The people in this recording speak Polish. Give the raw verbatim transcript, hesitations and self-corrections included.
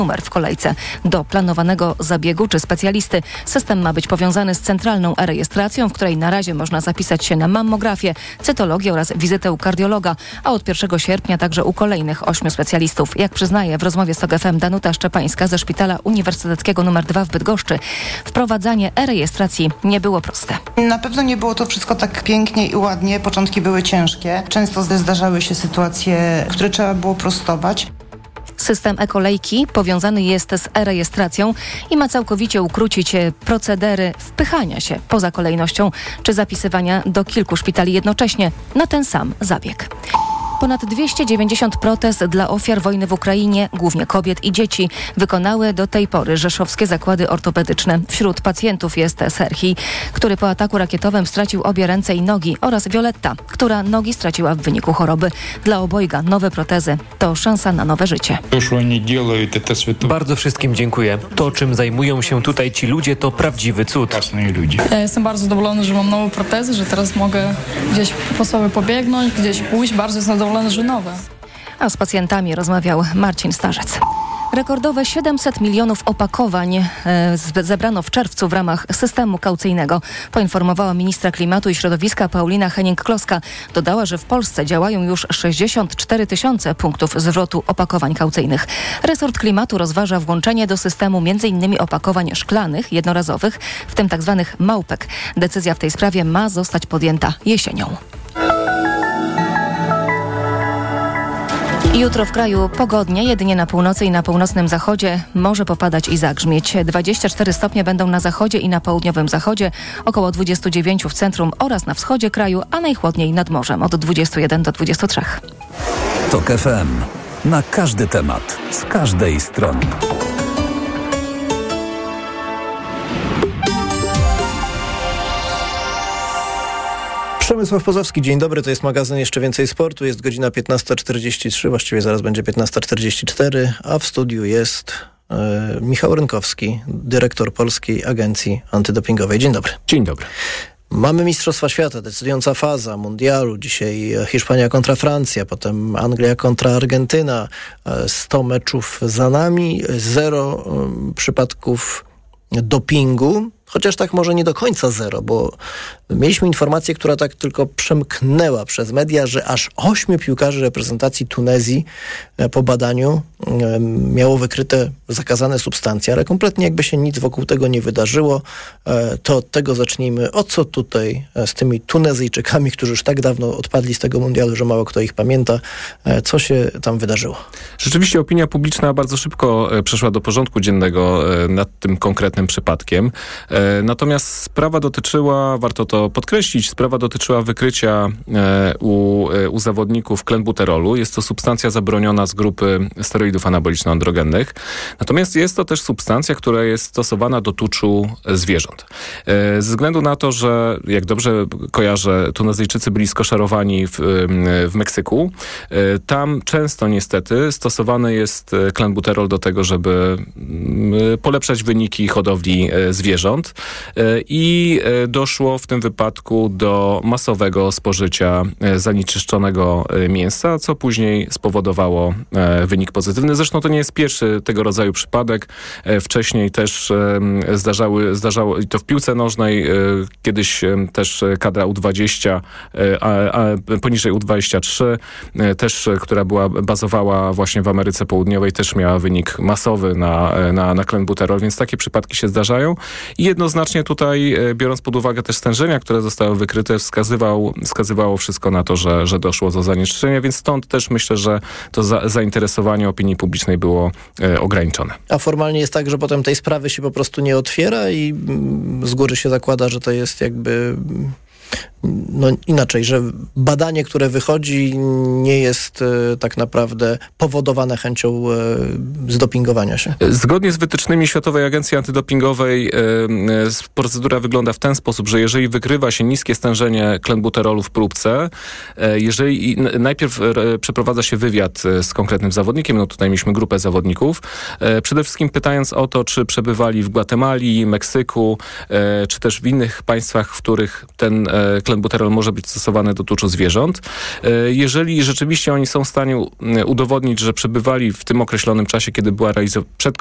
numer w kolejce do planowanego zabiegu czy specjalisty. System ma być powiązany z centralną e-rejestracją, w której na razie można zapisać się na mammografię, cytologię oraz wizytę u kardiologa, a od pierwszego sierpnia także u kolejnych ośmiu specjalistów. Jak przyznaje w rozmowie z TOK F M Danuta Szczepańska ze Szpitala Uniwersyteckiego numer dwa w Bydgoszczy, wprowadzanie e-rejestracji nie było proste. Na pewno nie było to wszystko tak pięknie i ładnie. Początki były ciężkie. Często zdarzały się sytuacje, które trzeba było prostować. System e-kolejki powiązany jest z e-rejestracją i ma całkowicie ukrócić procedery wpychania się poza kolejnością czy zapisywania do kilku szpitali jednocześnie na ten sam zabieg. Ponad dwieście dziewięćdziesiąt protez dla ofiar wojny w Ukrainie, głównie kobiet i dzieci, wykonały do tej pory rzeszowskie zakłady ortopedyczne. Wśród pacjentów jest Serhii, który po ataku rakietowym stracił obie ręce i nogi, oraz Violetta, która nogi straciła w wyniku choroby. Dla obojga nowe protezy to szansa na nowe życie. Bardzo wszystkim dziękuję. To, czym zajmują się tutaj ci ludzie, to prawdziwy cud. Ja jestem bardzo zadowolony, że mam nowe protezy, że teraz mogę gdzieś po sobie pobiegnąć, gdzieś pójść. Bardzo jestem zadowolony, że nowe. A z pacjentami rozmawiał Marcin Starzec. Rekordowe siedemset milionów opakowań e, zebrano w czerwcu w ramach systemu kaucyjnego, poinformowała ministra klimatu i środowiska Paulina Henning-Kloska. Dodała, że w Polsce działają już sześćdziesiąt cztery tysiące punktów zwrotu opakowań kaucyjnych. Resort klimatu rozważa włączenie do systemu m.in. opakowań szklanych, jednorazowych, w tym tzw. małpek. Decyzja w tej sprawie ma zostać podjęta jesienią. Jutro w kraju pogodnie, jedynie na północy i na północnym zachodzie może popadać i zagrzmieć. dwadzieścia cztery stopnie będą na zachodzie i na południowym zachodzie, około dwadzieścia dziewięć w centrum oraz na wschodzie kraju, a najchłodniej nad morzem od dwudziestu jeden do dwudziestu trzech. TOK F M. Na każdy temat, z każdej strony. Przemysław Pozowski, dzień dobry, to jest magazyn Jeszcze Więcej Sportu, jest godzina piętnasta czterdzieści trzy, właściwie zaraz będzie piętnasta czterdzieści cztery, a w studiu jest e, Michał Rynkowski, dyrektor Polskiej Agencji Antydopingowej. Dzień dobry. Dzień dobry. Mamy Mistrzostwa Świata, decydująca faza mundialu. Dzisiaj Hiszpania kontra Francja, potem Anglia kontra Argentyna. sto meczów za nami, zero przypadków dopingu. Chociaż tak może nie do końca zero, bo mieliśmy informację, która tak tylko przemknęła przez media, że aż ośmiu piłkarzy reprezentacji Tunezji po badaniu miało wykryte zakazane substancje, ale kompletnie jakby się nic wokół tego nie wydarzyło. To od tego zacznijmy. O co tutaj z tymi Tunezyjczykami, którzy już tak dawno odpadli z tego mundialu, że mało kto ich pamięta, co się tam wydarzyło? Rzeczywiście opinia publiczna bardzo szybko przeszła do porządku dziennego nad tym konkretnym przypadkiem. Natomiast sprawa dotyczyła, warto to podkreślić, sprawa dotyczyła wykrycia u, u zawodników klenbuterolu. Jest to substancja zabroniona z grupy steroidów anaboliczno-androgennych. Natomiast jest to też substancja, która jest stosowana do tuczu zwierząt. Ze względu na to, że jak dobrze kojarzę, Tunezyjczycy byli skoszarowani w, w Meksyku, tam często niestety stosowany jest klenbuterol do tego, żeby polepszać wyniki hodowli zwierząt. I doszło w tym wypadku do masowego spożycia zanieczyszczonego mięsa, co później spowodowało wynik pozytywny. Zresztą to nie jest pierwszy tego rodzaju przypadek. Wcześniej też zdarzały, zdarzało, i to w piłce nożnej, kiedyś też kadra U dwadzieścia, a, a poniżej U dwadzieścia trzy, też, która była, bazowała właśnie w Ameryce Południowej, też miała wynik masowy na, na, na klenbuterol, więc takie przypadki się zdarzają. I jednoznacznie tutaj, biorąc pod uwagę też stężenia, które zostały wykryte, wskazywał, wskazywało wszystko na to, że, że doszło do zanieczyszczenia, więc stąd też myślę, że to za, zainteresowanie opinii publicznej było e, ograniczone. A formalnie jest tak, że potem tej sprawy się po prostu nie otwiera i mm, z góry się zakłada, że to jest jakby... No inaczej, że badanie, które wychodzi, nie jest e, tak naprawdę powodowane chęcią e, zdopingowania się. Zgodnie z wytycznymi Światowej Agencji Antydopingowej e, e, procedura wygląda w ten sposób, że jeżeli wykrywa się niskie stężenie klenbuterolu w próbce, e, jeżeli n- najpierw e, przeprowadza się wywiad z konkretnym zawodnikiem, no tutaj mieliśmy grupę zawodników, e, przede wszystkim pytając o to, czy przebywali w Gwatemali, Meksyku, e, czy też w innych państwach, w których ten e, klenbuterol może być stosowany do tuczu zwierząt. Jeżeli rzeczywiście oni są w stanie udowodnić, że przebywali w tym określonym czasie, kiedy była realizowana, przed